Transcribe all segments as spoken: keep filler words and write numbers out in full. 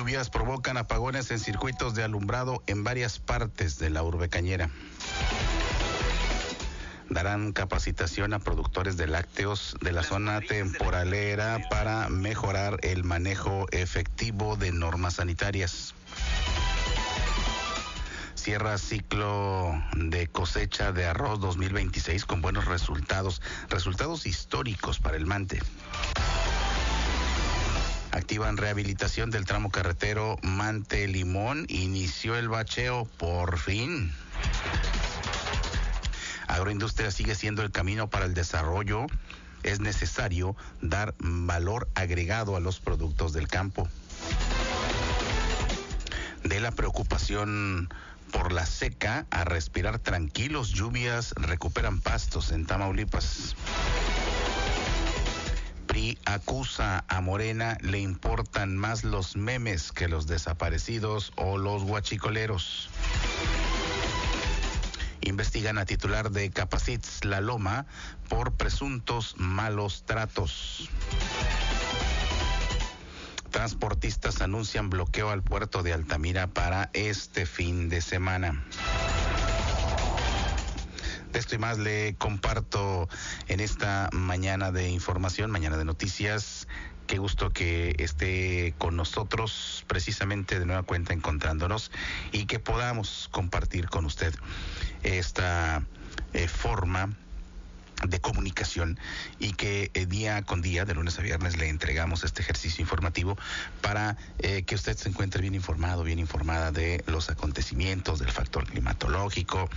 Lluvias provocan apagones en circuitos de alumbrado en varias partes de la urbe cañera. Darán capacitación a productores de lácteos de la zona temporalera para mejorar el manejo efectivo de normas sanitarias. Cierra ciclo de cosecha de arroz dos mil veintiséis con buenos resultados, resultados históricos para el Mante. Activan rehabilitación del tramo carretero Mante-Limón, inició el bacheo por fin. Agroindustria sigue siendo el camino para el desarrollo. Es necesario dar valor agregado a los productos del campo. De la preocupación por la seca a respirar tranquilos, lluvias recuperan pastos en Tamaulipas. P R I acusa a Morena, le importan más los memes que los desaparecidos o los guachicoleros. Investigan a titular de Capacits La Loma por presuntos malos tratos. Transportistas anuncian bloqueo al puerto de Altamira para este fin de semana. De esto y más le comparto en esta mañana de información, mañana de noticias. Qué gusto que esté con nosotros, precisamente de nueva cuenta encontrándonos, y que podamos compartir con usted esta eh, forma de comunicación, y que eh, día con día, de lunes a viernes, le entregamos este ejercicio informativo para eh, que usted se encuentre bien informado, bien informada de los acontecimientos, del factor climatológico,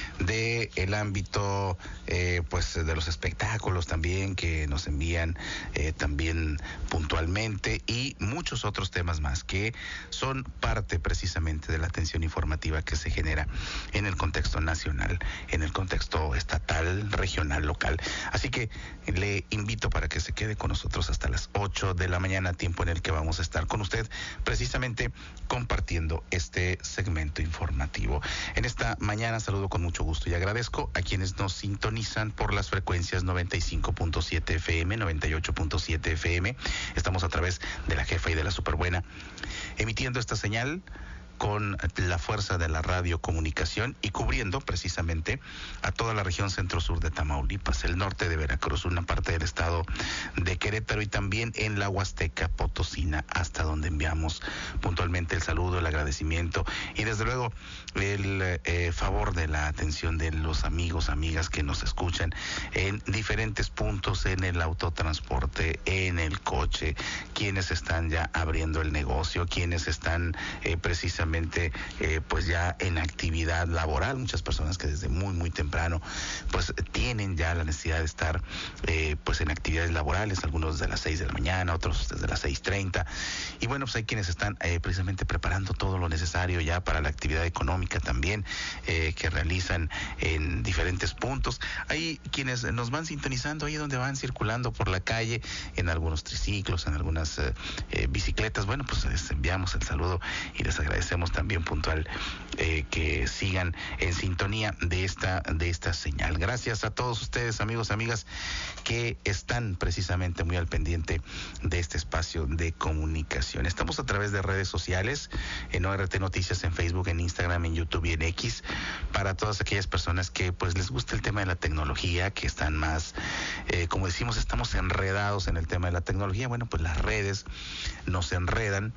de el ámbito eh, pues de los espectáculos también que nos envían eh, también puntualmente, y muchos otros temas más que son parte precisamente de la atención informativa que se genera en el contexto nacional, en el contexto estatal, regional, local. Así que le invito para que se quede con nosotros hasta las ocho de la mañana, tiempo en el que vamos a estar con usted precisamente compartiendo este segmento informativo. En esta mañana saludo con mucho gusto y agradezco a quienes nos sintonizan por las frecuencias noventa y cinco punto siete F M, noventa y ocho punto siete F M. Estamos a través de la jefa y de la superbuena, emitiendo esta señal con la fuerza de la radiocomunicación y cubriendo precisamente a toda la región centro-sur de Tamaulipas, el norte de Veracruz, una parte del estado de Querétaro, y también en la Huasteca Potosina, hasta donde enviamos puntualmente el saludo, el agradecimiento y desde luego el eh, favor de la atención de los amigos, amigas que nos escuchan en diferentes puntos, en el autotransporte, en el coche, quienes están ya abriendo el negocio, quienes están eh, precisamente Eh, pues ya en actividad laboral, muchas personas que desde muy muy temprano pues tienen ya la necesidad de estar eh, pues en actividades laborales, algunos desde las seis de la mañana, otros desde las seis treinta, y bueno, pues hay quienes están eh, precisamente preparando todo lo necesario ya para la actividad económica también eh, que realizan en diferentes puntos. Hay quienes nos van sintonizando ahí donde van circulando por la calle, en algunos triciclos, en algunas eh, eh, bicicletas. Bueno, pues les enviamos el saludo y les agradecemos también puntual eh, que sigan en sintonía de esta de esta señal. Gracias a todos ustedes, amigos, amigas, que están precisamente muy al pendiente de este espacio de comunicación. Estamos a través de redes sociales, en O R T Noticias, en Facebook, en Instagram, en YouTube y en X, para todas aquellas personas que pues les gusta el tema de la tecnología, que están más, eh, como decimos, estamos enredados en el tema de la tecnología. Bueno, pues las redes nos enredan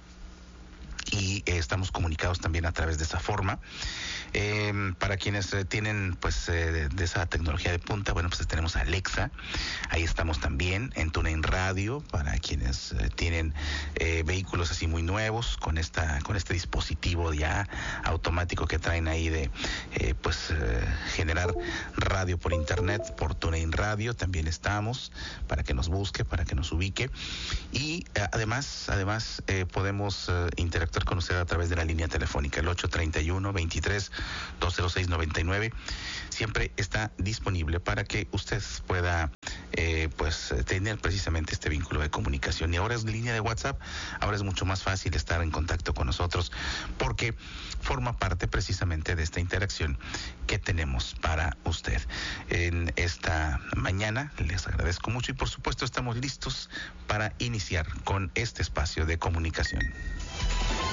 y eh, estamos comunicados también a través de esa forma. Eh, para quienes eh, tienen pues eh, de, de esa tecnología de punta, bueno, pues tenemos a Alexa, ahí estamos también en TuneIn Radio, para quienes eh, tienen eh, vehículos así muy nuevos, con esta con este dispositivo ya automático que traen ahí de eh, pues eh, generar radio por internet, por TuneIn Radio, también estamos, para que nos busque, para que nos ubique, y eh, además, además eh, podemos eh, interactuar con usted a través de la línea telefónica, el ocho treinta y uno, veintitrés, doscientos seis noventa y nueve. Siempre está disponible para que usted pueda eh, pues tener precisamente este vínculo de comunicación. Y ahora es línea de WhatsApp, ahora es mucho más fácil estar en contacto con nosotros porque forma parte precisamente de esta interacción que tenemos para usted. En esta mañana les agradezco mucho y por supuesto estamos listos para iniciar con este espacio de comunicación.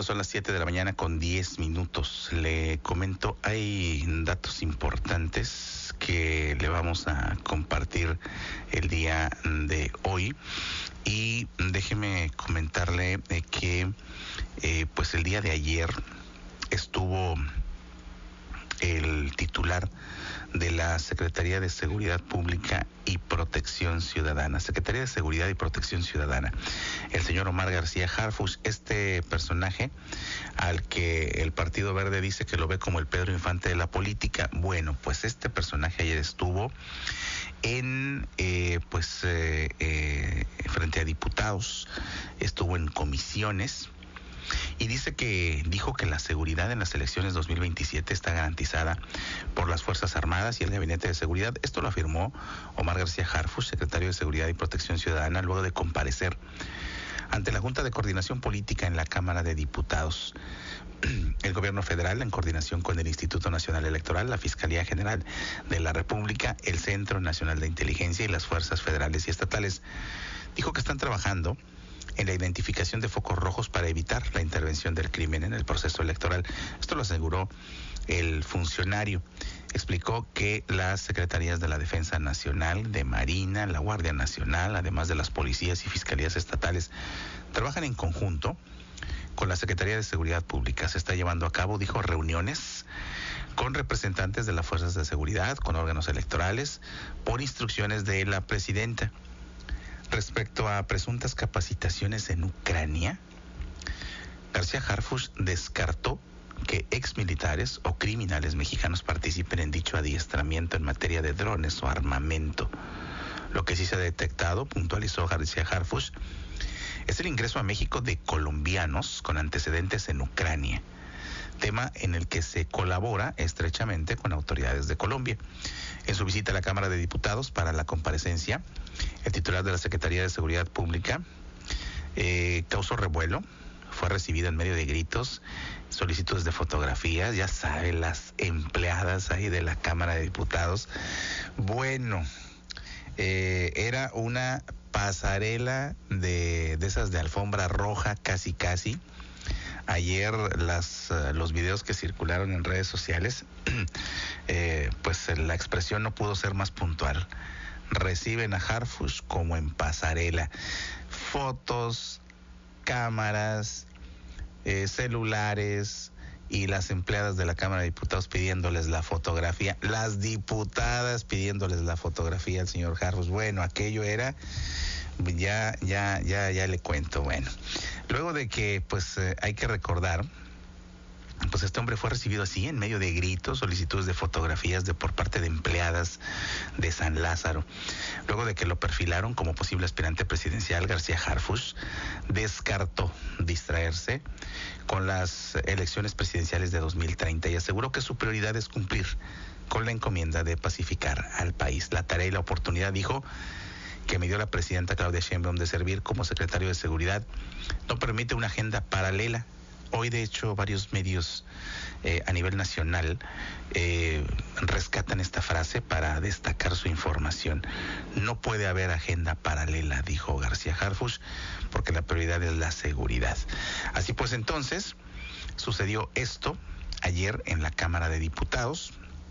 cuando son las siete de la mañana con diez minutos. Le comento, hay datos importantes que le vamos a compartir el día de hoy. Y déjeme comentarle eh, que eh, pues el día de ayer estuvo el titular de la Secretaría de Seguridad Pública y Protección Ciudadana, Secretaría de Seguridad y Protección Ciudadana, el señor Omar García Harfuch, este personaje al que el Partido Verde dice que lo ve como el Pedro Infante de la política. Bueno, pues este personaje ayer estuvo en, eh, pues, eh, eh, frente a diputados, estuvo en comisiones, y dice que dijo que la seguridad en las elecciones dos mil veintisiete está garantizada por las Fuerzas Armadas y el Gabinete de Seguridad. Esto lo afirmó Omar García Harfuch, secretario de Seguridad y Protección Ciudadana, luego de comparecer ante la Junta de Coordinación Política en la Cámara de Diputados. El gobierno federal, en coordinación con el Instituto Nacional Electoral, la Fiscalía General de la República, el Centro Nacional de Inteligencia y las fuerzas federales y estatales, dijo que están trabajando en la identificación de focos rojos para evitar la intervención del crimen en el proceso electoral. Esto lo aseguró el funcionario. Explicó que las secretarías de la Defensa Nacional, de Marina, la Guardia Nacional, además de las policías y fiscalías estatales, trabajan en conjunto con la Secretaría de Seguridad Pública. Se está llevando a cabo, dijo, reuniones con representantes de las fuerzas de seguridad, con órganos electorales, por instrucciones de la presidenta. Respecto a presuntas capacitaciones en Ucrania, García Harfuch descartó que exmilitares o criminales mexicanos participen en dicho adiestramiento en materia de drones o armamento. Lo que sí se ha detectado, puntualizó García Harfuch, es el ingreso a México de colombianos con antecedentes en Ucrania, tema en el que se colabora estrechamente con autoridades de Colombia. En su visita a la Cámara de Diputados para la comparecencia, el titular de la Secretaría de Seguridad Pública eh, causó revuelo, fue recibido en medio de gritos, solicitudes de fotografías, ya sabe, las empleadas ahí de la Cámara de Diputados. Bueno, eh, era una pasarela de, de esas de alfombra roja, casi casi. Ayer las, uh, los videos que circularon en redes sociales, eh, pues la expresión no pudo ser más puntual. Reciben a Harfuch como en pasarela. Fotos, cámaras, eh, celulares y las empleadas de la Cámara de Diputados pidiéndoles la fotografía. Las diputadas pidiéndoles la fotografía al señor Harfuch. Bueno, aquello era... Ya, ya, ya, ya le cuento. Bueno, luego de que, pues, eh, hay que recordar, pues este hombre fue recibido así, en medio de gritos, solicitudes de fotografías de por parte de empleadas de San Lázaro. Luego de que lo perfilaron como posible aspirante presidencial, García Harfuch descartó distraerse con las elecciones presidenciales de dos mil treinta y aseguró que su prioridad es cumplir con la encomienda de pacificar al país. La tarea y la oportunidad, dijo, que me dio la presidenta Claudia Sheinbaum de servir como secretario de Seguridad no permite una agenda paralela. Hoy, de hecho, varios medios eh, a nivel nacional eh, rescatan esta frase para destacar su información. No puede haber agenda paralela, dijo García Harfuch, porque la prioridad es la seguridad. Así pues, entonces, sucedió esto ayer en la Cámara de Diputados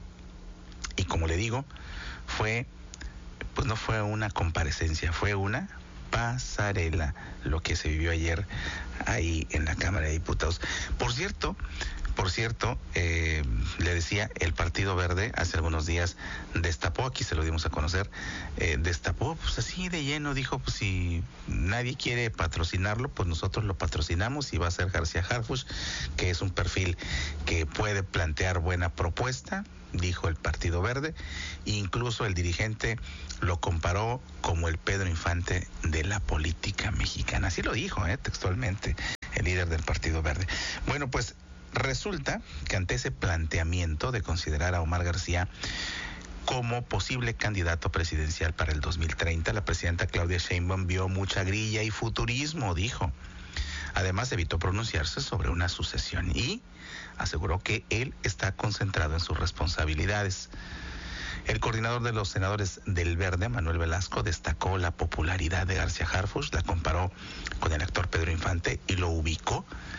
y, como le digo, fue... pues no fue una comparecencia, fue una pasarela lo que se vivió ayer ahí en la Cámara de Diputados. Por cierto, por cierto, eh, le decía, el Partido Verde hace algunos días destapó, aquí se lo dimos a conocer, eh, destapó, pues así de lleno, dijo, pues si nadie quiere patrocinarlo, pues nosotros lo patrocinamos y va a ser García Harfuch, que es un perfil que puede plantear buena propuesta, dijo el Partido Verde, e incluso el dirigente lo comparó como el Pedro Infante de la política mexicana. Así lo dijo, eh, textualmente, el líder del Partido Verde. Bueno, pues resulta que ante ese planteamiento de considerar a Omar García como posible candidato presidencial para el dos mil treinta, la presidenta Claudia Sheinbaum vio mucha grilla y futurismo, dijo. Además, evitó pronunciarse sobre una sucesión y aseguró que él está concentrado en sus responsabilidades. El coordinador de los senadores del Verde, Manuel Velasco, destacó la popularidad de García Harfuch, la comparó con el actor Pedro Infante y lo ubicó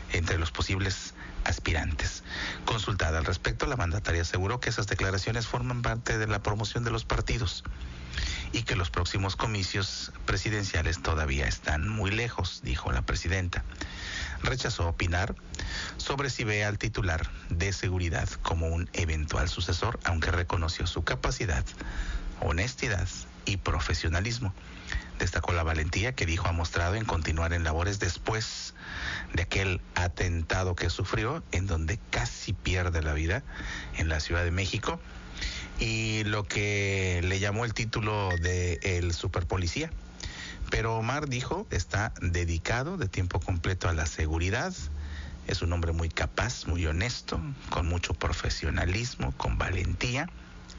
entre los posibles aspirantes. Consultada al respecto, la mandataria aseguró que esas declaraciones forman parte de la promoción de los partidos y que los próximos comicios presidenciales todavía están muy lejos, dijo la presidenta. Rechazó opinar sobre si ve al titular de seguridad como un eventual sucesor, aunque reconoció su capacidad, honestidad y profesionalismo. Destacó la valentía que dijo ha mostrado en continuar en labores después de aquel atentado que sufrió, en donde casi pierde la vida en la Ciudad de México, y lo que le llamó el título de el superpolicía. Pero Omar dijo está dedicado de tiempo completo a la seguridad. Es un hombre muy capaz, muy honesto, con mucho profesionalismo, con valentía.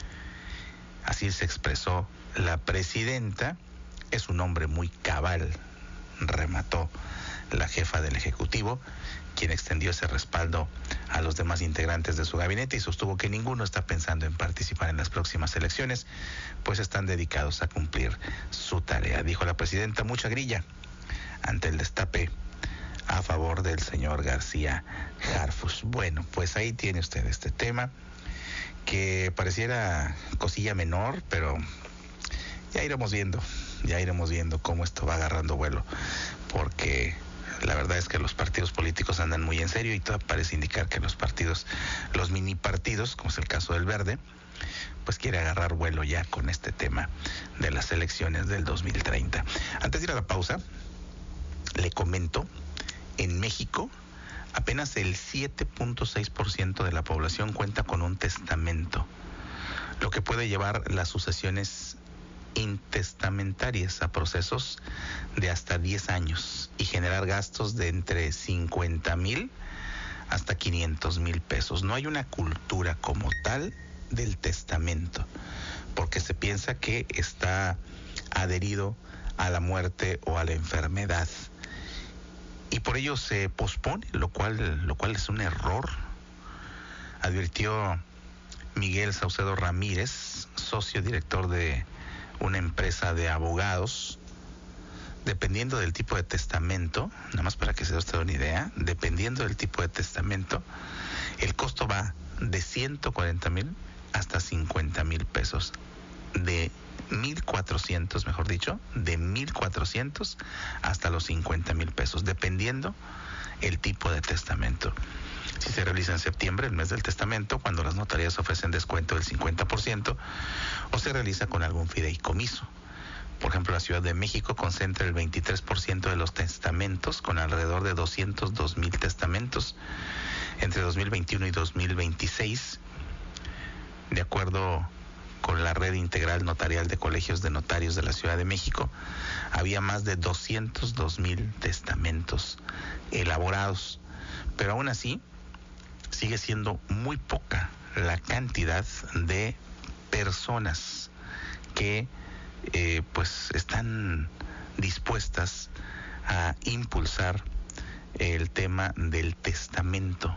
Así se expresó la presidenta. Es un hombre muy cabal, remató la jefa del Ejecutivo, quien extendió ese respaldo a los demás integrantes de su gabinete y sostuvo que ninguno está pensando en participar en las próximas elecciones, pues están dedicados a cumplir su tarea. Dijo la presidenta, mucha grilla ante el destape a favor del señor García Harfuch. Bueno, pues ahí tiene usted este tema que pareciera cosilla menor, pero ya iremos viendo, ya iremos viendo cómo esto va agarrando vuelo, porque la verdad es que los partidos políticos andan muy en serio y todo parece indicar que los partidos, los mini partidos, como es el caso del Verde, pues quiere agarrar vuelo ya con este tema de las elecciones del dos mil treinta. Antes de ir a la pausa, le comento, en México apenas el siete punto seis por ciento de la población cuenta con un testamento, lo que puede llevar las sucesiones intestamentarias a procesos de hasta diez años y generar gastos de entre cincuenta mil hasta quinientos mil pesos. No hay una cultura como tal del testamento, porque se piensa que está adherido a la muerte o a la enfermedad, y por ello se pospone, lo cual, lo cual es un error, advirtió Miguel Saucedo Ramírez, socio director de una empresa de abogados. Dependiendo del tipo de testamento, nada más para que se dé usted una idea, dependiendo del tipo de testamento, el costo va de ciento cuarenta mil hasta cincuenta mil pesos, de mil cuatrocientos, mejor dicho, de mil cuatrocientos hasta los cincuenta mil pesos, dependiendo el tipo de testamento. Si se realiza en septiembre, el mes del testamento, cuando las notarías ofrecen descuento del cincuenta por ciento, o se realiza con algún fideicomiso. Por ejemplo, la Ciudad de México concentra el veintitrés por ciento de los testamentos, con alrededor de doscientos dos mil testamentos entre dos mil veintiuno y dos mil veintiséis, de acuerdo con la Red Integral Notarial de Colegios de Notarios de la Ciudad de México. Había más de doscientos dos mil testamentos elaborados, pero aún así sigue siendo muy poca la cantidad de personas que eh, pues están dispuestas a impulsar el tema del testamento,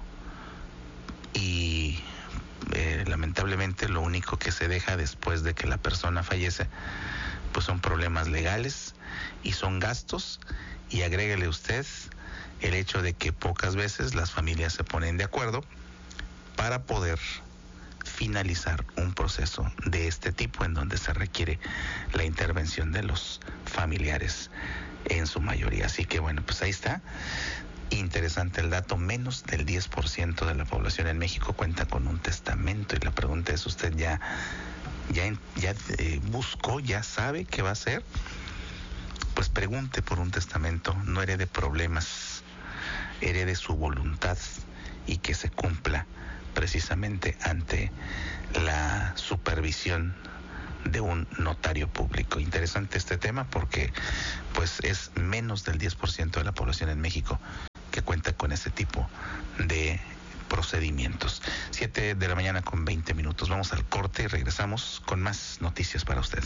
y eh, lamentablemente lo único que se deja después de que la persona fallece pues son problemas legales y son gastos, y agréguele usted el hecho de que pocas veces las familias se ponen de acuerdo para poder finalizar un proceso de este tipo, en donde se requiere la intervención de los familiares en su mayoría. Así que bueno, pues ahí está. Interesante el dato, menos del diez por ciento de la población en México cuenta con un testamento, y la pregunta es, ¿usted ya, ya, ya eh, buscó, ya sabe qué va a hacer? Pues pregunte por un testamento, no herede problemas, herede su voluntad y que se cumpla precisamente ante la supervisión de un notario público. Interesante este tema porque pues es menos del diez por ciento de la población en México que cuenta con ese tipo de procedimientos. siete de la mañana con veinte minutos. Vamos al corte y regresamos con más noticias para usted.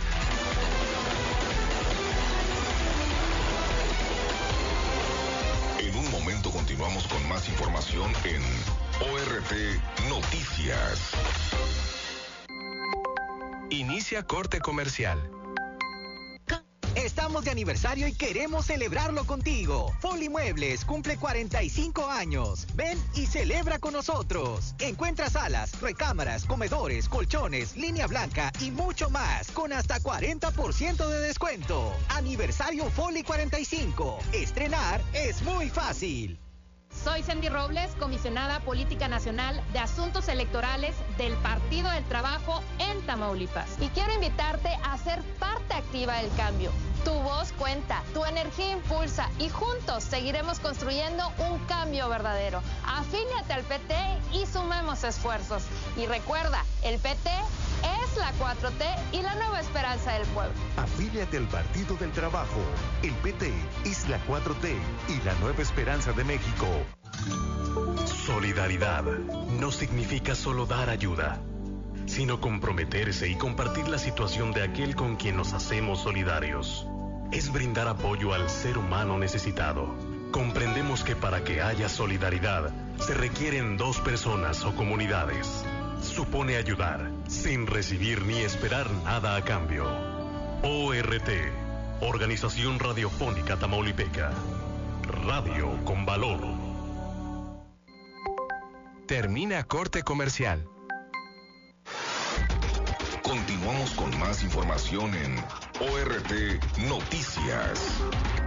En un momento continuamos con más información en O R T Noticias. Inicia corte comercial. Estamos de aniversario y queremos celebrarlo contigo. Folly Muebles cumple cuarenta y cinco años. Ven y celebra con nosotros. Encuentra salas, recámaras, comedores, colchones, línea blanca y mucho más con hasta cuarenta por ciento de descuento. Aniversario Folly cuarenta y cinco. Estrenar es muy fácil. Soy Sandy Robles, comisionada política nacional de asuntos electorales del Partido del Trabajo en Tamaulipas. Y quiero invitarte a ser parte activa del cambio. Tu voz cuenta, tu energía impulsa y juntos seguiremos construyendo un cambio verdadero. Afíliate al P T y sumemos esfuerzos. Y recuerda, el P T es la cuatro T y la nueva esperanza del pueblo. Afíliate al Partido del Trabajo. El P T es la cuatro T y la nueva esperanza de México. Solidaridad no significa solo dar ayuda, sino comprometerse y compartir la situación de aquel con quien nos hacemos solidarios. Es brindar apoyo al ser humano necesitado. Comprendemos que para que haya solidaridad se requieren dos personas o comunidades. Supone ayudar sin recibir ni esperar nada a cambio. O R T, Organización Radiofónica Tamaulipeca. Radio con valor. Termina corte comercial. Continuamos con más información en O R T Noticias.